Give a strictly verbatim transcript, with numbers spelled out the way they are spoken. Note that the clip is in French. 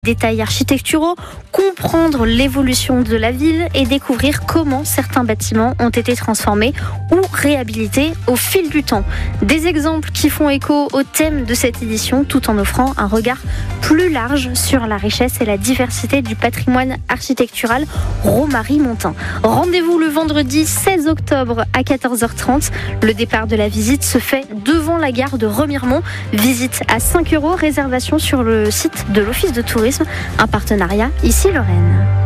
Détails architecturaux, comprendre l'évolution de la ville et découvrir comment certains bâtiments ont été transformés ou réhabilités au fil du temps. Des exemples qui font écho au thème de cette édition tout en offrant un regard plus large sur la richesse et la diversité du patrimoine architectural romarimontain. Rendez-vous le vendredi seize octobre à quatorze heures trente. Le départ de la visite se fait devant la gare de Remiremont. Visite à cinq euros, réservation sur le site de l'Office de tourisme. Un partenariat ici Lorraine.